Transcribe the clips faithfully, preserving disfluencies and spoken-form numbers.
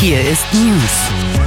Hier ist News.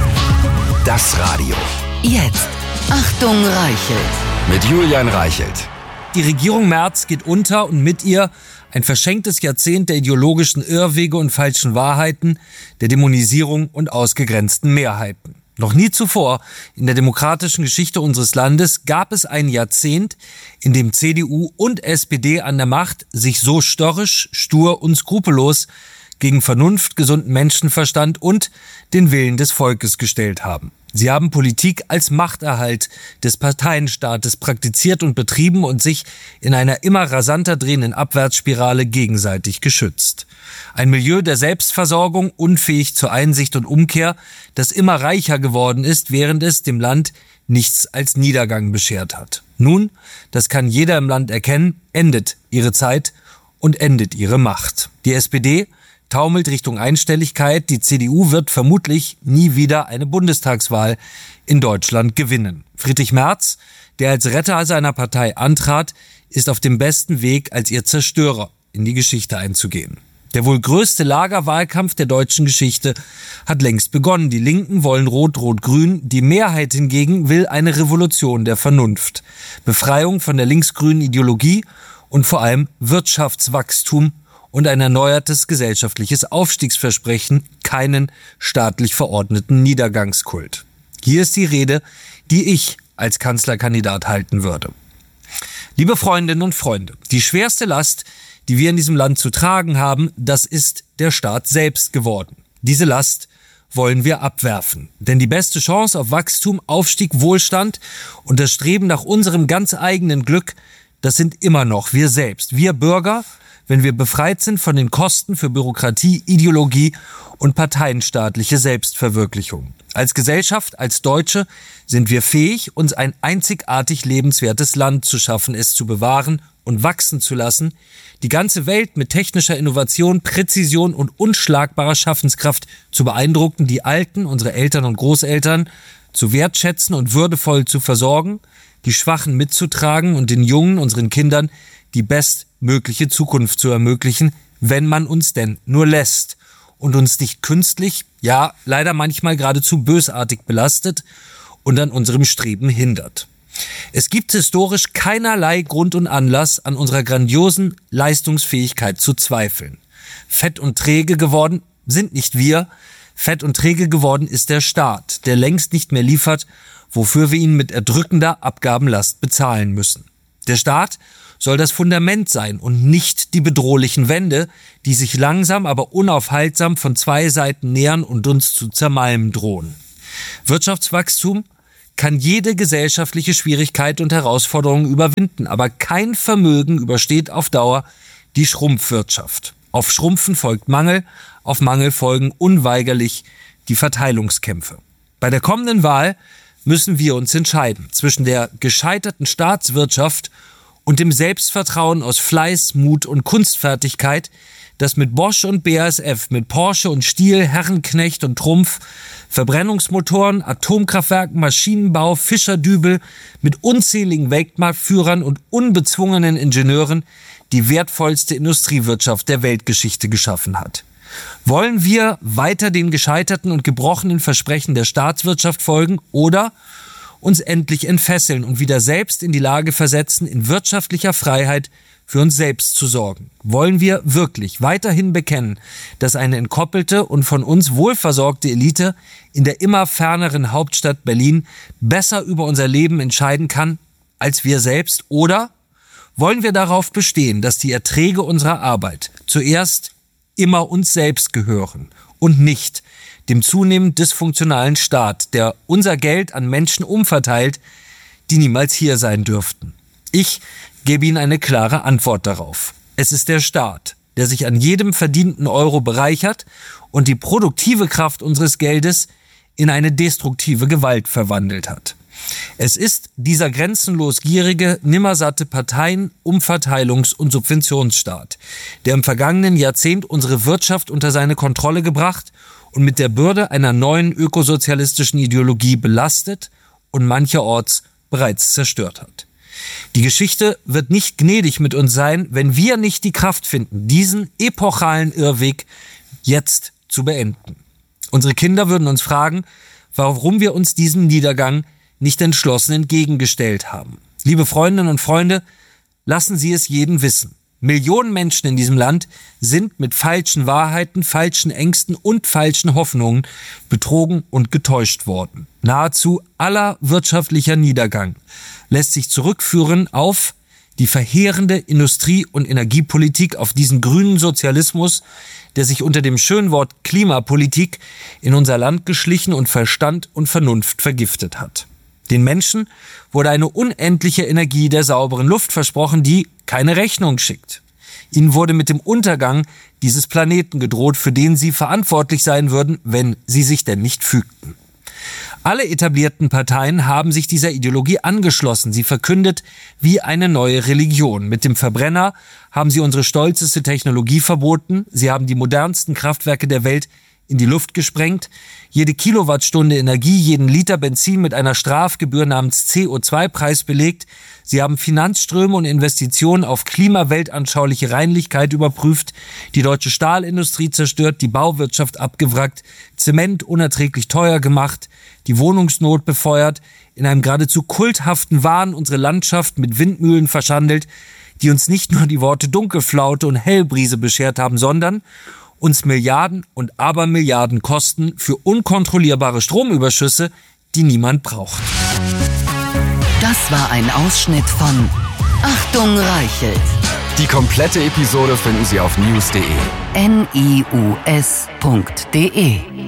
Das Radio. Jetzt. Achtung, Reichelt. Mit Julian Reichelt. Die Regierung Merz geht unter und mit ihr ein verschenktes Jahrzehnt der ideologischen Irrwege und falschen Wahrheiten, der Dämonisierung und ausgegrenzten Mehrheiten. Noch nie zuvor in der demokratischen Geschichte unseres Landes gab es ein Jahrzehnt, in dem C D U und S P D an der Macht sich so störrisch, stur und skrupellos gegen Vernunft, gesunden Menschenverstand und den Willen des Volkes gestellt haben. Sie haben Politik als Machterhalt des Parteienstaates praktiziert und betrieben und sich in einer immer rasanter drehenden Abwärtsspirale gegenseitig geschützt. Ein Milieu der Selbstversorgung, unfähig zur Einsicht und Umkehr, das immer reicher geworden ist, während es dem Land nichts als Niedergang beschert hat. Nun, das kann jeder im Land erkennen, endet ihre Zeit und endet ihre Macht. Die S P D taumelt Richtung Einstelligkeit. Die C D U wird vermutlich nie wieder eine Bundestagswahl in Deutschland gewinnen. Friedrich Merz, der als Retter seiner Partei antrat, ist auf dem besten Weg, als ihr Zerstörer in die Geschichte einzugehen. Der wohl größte Lagerwahlkampf der deutschen Geschichte hat längst begonnen. Die Linken wollen Rot-Rot-Grün, die Mehrheit hingegen will eine Revolution der Vernunft. Befreiung von der linksgrünen Ideologie und vor allem Wirtschaftswachstum und ein erneuertes gesellschaftliches Aufstiegsversprechen, keinen staatlich verordneten Niedergangskult. Hier ist die Rede, die ich als Kanzlerkandidat halten würde. Liebe Freundinnen und Freunde, die schwerste Last, die wir in diesem Land zu tragen haben, das ist der Staat selbst geworden. Diese Last wollen wir abwerfen. Denn die beste Chance auf Wachstum, Aufstieg, Wohlstand und das Streben nach unserem ganz eigenen Glück, das sind immer noch wir selbst, wir Bürger, wenn wir befreit sind von den Kosten für Bürokratie, Ideologie und parteienstaatliche Selbstverwirklichung. Als Gesellschaft, als Deutsche sind wir fähig, uns ein einzigartig lebenswertes Land zu schaffen, es zu bewahren und wachsen zu lassen, die ganze Welt mit technischer Innovation, Präzision und unschlagbarer Schaffenskraft zu beeindrucken, die Alten, unsere Eltern und Großeltern zu wertschätzen und würdevoll zu versorgen, die Schwachen mitzutragen und den Jungen, unseren Kindern, die bestmögliche Zukunft zu ermöglichen, wenn man uns denn nur lässt und uns nicht künstlich, ja leider manchmal geradezu bösartig belastet und an unserem Streben hindert. Es gibt historisch keinerlei Grund und Anlass, an unserer grandiosen Leistungsfähigkeit zu zweifeln. Fett und träge geworden sind nicht wir, fett und träge geworden ist der Staat, der längst nicht mehr liefert, wofür wir ihn mit erdrückender Abgabenlast bezahlen müssen. Der Staat soll das Fundament sein und nicht die bedrohlichen Wände, die sich langsam, aber unaufhaltsam von zwei Seiten nähern und uns zu zermalmen drohen. Wirtschaftswachstum kann jede gesellschaftliche Schwierigkeit und Herausforderung überwinden, aber kein Vermögen übersteht auf Dauer die Schrumpfwirtschaft. Auf Schrumpfen folgt Mangel, auf Mangel folgen unweigerlich die Verteilungskämpfe. Bei der kommenden Wahl müssen wir uns entscheiden zwischen der gescheiterten Staatswirtschaft und dem Selbstvertrauen aus Fleiß, Mut und Kunstfertigkeit, das mit Bosch und B A S F, mit Porsche und Stihl, Herrenknecht und Trumpf, Verbrennungsmotoren, Atomkraftwerken, Maschinenbau, Fischerdübel, mit unzähligen Weltmarktführern und unbezwungenen Ingenieuren die wertvollste Industriewirtschaft der Weltgeschichte geschaffen hat. Wollen wir weiter den gescheiterten und gebrochenen Versprechen der Staatswirtschaft folgen oder uns endlich entfesseln und wieder selbst in die Lage versetzen, in wirtschaftlicher Freiheit für uns selbst zu sorgen? Wollen wir wirklich weiterhin bekennen, dass eine entkoppelte und von uns wohlversorgte Elite in der immer ferneren Hauptstadt Berlin besser über unser Leben entscheiden kann als wir selbst? Oder wollen wir darauf bestehen, dass die Erträge unserer Arbeit zuerst immer uns selbst gehören und nicht dem zunehmend dysfunktionalen Staat, der unser Geld an Menschen umverteilt, die niemals hier sein dürften? Ich gebe Ihnen eine klare Antwort darauf. Es ist der Staat, der sich an jedem verdienten Euro bereichert und die produktive Kraft unseres Geldes in eine destruktive Gewalt verwandelt hat. Es ist dieser grenzenlos gierige, nimmersatte Parteien-, Umverteilungs- und Subventionsstaat, der im vergangenen Jahrzehnt unsere Wirtschaft unter seine Kontrolle gebracht und mit der Bürde einer neuen ökosozialistischen Ideologie belastet und mancherorts bereits zerstört hat. Die Geschichte wird nicht gnädig mit uns sein, wenn wir nicht die Kraft finden, diesen epochalen Irrweg jetzt zu beenden. Unsere Kinder würden uns fragen, warum wir uns diesem Niedergang nicht entschlossen entgegengestellt haben. Liebe Freundinnen und Freunde, lassen Sie es jeden wissen. Millionen Menschen in diesem Land sind mit falschen Wahrheiten, falschen Ängsten und falschen Hoffnungen betrogen und getäuscht worden. Nahezu aller wirtschaftlicher Niedergang lässt sich zurückführen auf die verheerende Industrie- und Energiepolitik, auf diesen grünen Sozialismus, der sich unter dem schönen Wort Klimapolitik in unser Land geschlichen und Verstand und Vernunft vergiftet hat. Den Menschen wurde eine unendliche Energie der sauberen Luft versprochen, die keine Rechnung schickt. Ihnen wurde mit dem Untergang dieses Planeten gedroht, für den sie verantwortlich sein würden, wenn sie sich denn nicht fügten. Alle etablierten Parteien haben sich dieser Ideologie angeschlossen. Sie verkündet wie eine neue Religion. Mit dem Verbrenner haben sie unsere stolzeste Technologie verboten. Sie haben die modernsten Kraftwerke der Welt in die Luft gesprengt, jede Kilowattstunde Energie, jeden Liter Benzin mit einer Strafgebühr namens C O zwei Preis belegt. Sie haben Finanzströme und Investitionen auf klimaweltanschauliche Reinlichkeit überprüft, die deutsche Stahlindustrie zerstört, die Bauwirtschaft abgewrackt, Zement unerträglich teuer gemacht, die Wohnungsnot befeuert, in einem geradezu kulthaften Wahn unsere Landschaft mit Windmühlen verschandelt, die uns nicht nur die Worte Dunkelflaute und Hellbrise beschert haben, sondern uns Milliarden und Abermilliarden kosten für unkontrollierbare Stromüberschüsse, die niemand braucht. Das war ein Ausschnitt von Achtung Reichelt. Die komplette Episode finden Sie auf news punkt de. N I U S punkt de